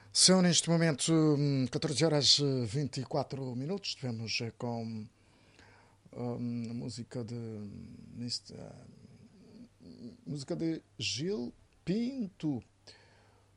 São neste momento 14 horas 24 minutos. Estivemos com a música música de Gil Pinto.